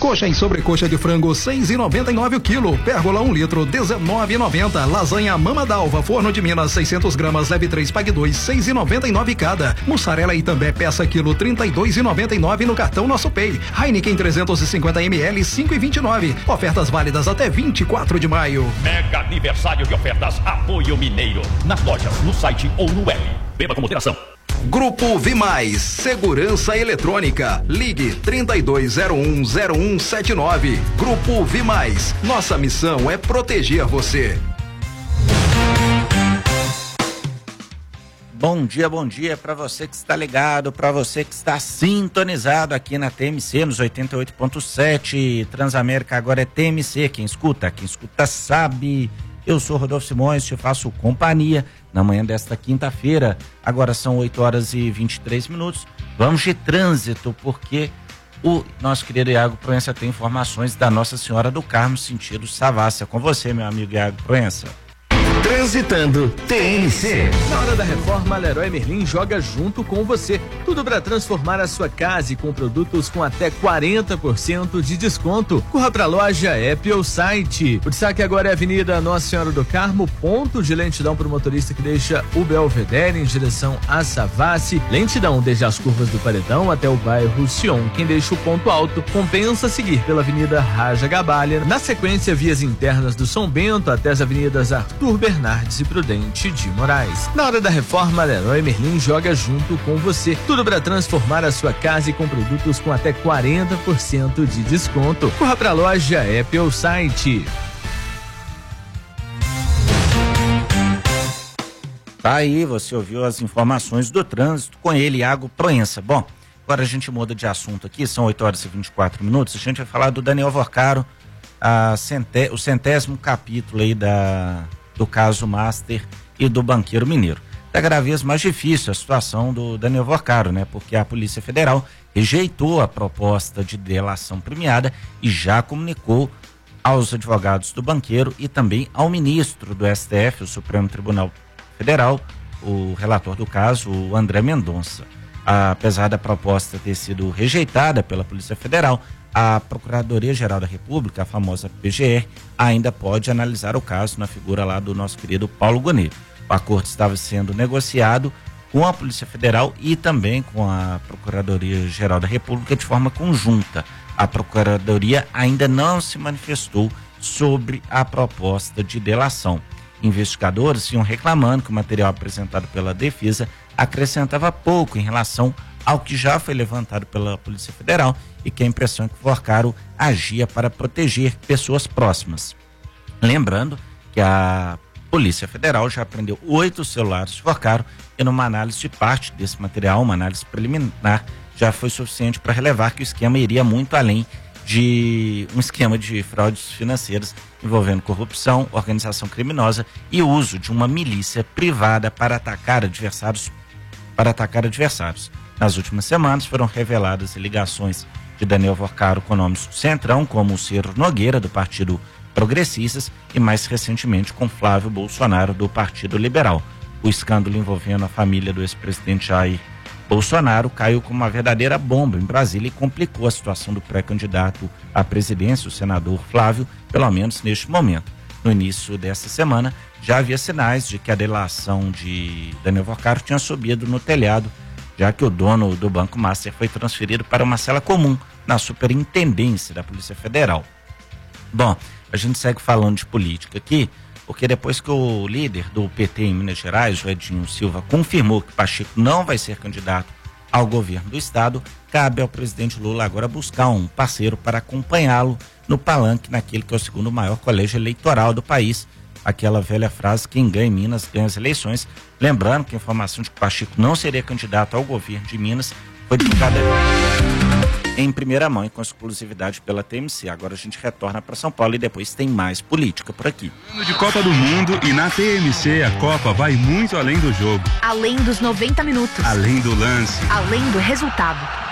Coxa e sobrecoxa de frango 6,99 o quilo. Pérgola 1 litro 19,90. Lasanha Mama d'Alva Forno de Minas 600 gramas leve 3 pague 2 6,99 cada. Mussarela Itambé peça quilo 32,99 no cartão Nosso Pay. Heineken 350 ml 5,29. Ofertas válidas até 24 de maio. Mega aniversário de ofertas Apoio Mineiro. Nas lojas, no site ou no web. Beba com moderação. Grupo Vimais, Segurança Eletrônica. Ligue 32010179. Grupo Vimais. Nossa missão é proteger você. Bom dia para você que está ligado, para você que está sintonizado aqui na TMC nos 88.7. Transamérica agora é TMC, quem escuta sabe. Eu sou Rodolfo Simões, te faço companhia na manhã desta quinta-feira. Agora são 8h23. Vamos de trânsito, porque o nosso querido Iago Proença tem informações da Nossa Senhora do Carmo, sentido Savassi. Com você, meu amigo Iago Proença. Transitando TMC. Na hora da reforma, a Leroy Merlin joga junto com você. Tudo para transformar a sua casa com produtos com até 40% de desconto. Corra pra loja, app ou site. O destaque agora é a Avenida Nossa Senhora do Carmo, ponto de lentidão para o motorista que deixa o Belvedere em direção a Savassi. Lentidão desde as curvas do Paredão até o bairro Sion. Quem deixa o ponto alto compensa seguir pela Avenida Raja Gabalha. Na sequência, vias internas do São Bento até as avenidas Arthur Bernardes e Prudente de Moraes. Na hora da reforma, a Leroy Merlin joga junto com você. Tudo para transformar a sua casa com produtos com até 40% de desconto. Corra pra loja, app ou site. Tá aí, você ouviu as informações do trânsito com ele, Iago Proença. Bom, agora a gente muda de assunto aqui, são 8h24. A gente vai falar do Daniel Vorcaro, o 100º capítulo aí do caso Master e do banqueiro mineiro. Tá cada vez mais difícil a situação do Daniel Vorcaro, né? Porque a Polícia Federal rejeitou a proposta de delação premiada e já comunicou aos advogados do banqueiro e também ao ministro do STF, o Supremo Tribunal Federal, o relator do caso, o André Mendonça. Apesar da proposta ter sido rejeitada pela Polícia Federal, a Procuradoria-Geral da República, a famosa PGR, ainda pode analisar o caso na figura lá do nosso querido Paulo Gonet. O acordo estava sendo negociado com a Polícia Federal e também com a Procuradoria-Geral da República de forma conjunta. A Procuradoria ainda não se manifestou sobre a proposta de delação. Investigadores iam reclamando que o material apresentado pela defesa acrescentava pouco em relação ao que já foi levantado pela Polícia Federal e que a impressão é que o Vorcaro agia para proteger pessoas próximas. Lembrando que a Polícia Federal já apreendeu 8 celulares de Vorcaro e numa análise de parte desse material, uma análise preliminar, já foi suficiente para relevar que o esquema iria muito além de um esquema de fraudes financeiras envolvendo corrupção, organização criminosa e uso de uma milícia privada para atacar adversários. Nas últimas semanas foram reveladas ligações de Daniel Vorcaro com nomes do Centrão, como o Ciro Nogueira, do Partido Progressistas, e mais recentemente com Flávio Bolsonaro, do Partido Liberal. O escândalo envolvendo a família do ex-presidente Jair Bolsonaro caiu como uma verdadeira bomba em Brasília e complicou a situação do pré-candidato à presidência, o senador Flávio, pelo menos neste momento. No início desta semana, já havia sinais de que a delação de Daniel Vorcaro tinha subido no telhado, já que o dono do Banco Master foi transferido para uma cela comum na Superintendência da Polícia Federal. Bom, a gente segue falando de política aqui, porque depois que o líder do PT em Minas Gerais, o Edinho Silva, confirmou que Pacheco não vai ser candidato ao governo do estado, cabe ao presidente Lula agora buscar um parceiro para acompanhá-lo no palanque, naquele que é o segundo maior colégio eleitoral do país. Aquela velha frase, quem ganha em Minas ganha as eleições. Lembrando que a informação de que Pacheco não seria candidato ao governo de Minas foi divulgada em primeira mão e com exclusividade pela TMC. Agora a gente retorna para São Paulo e depois tem mais política por aqui. Ano de Copa do Mundo e na TMC a Copa vai muito além do jogo. Além dos 90 minutos. Além do lance. Além do resultado.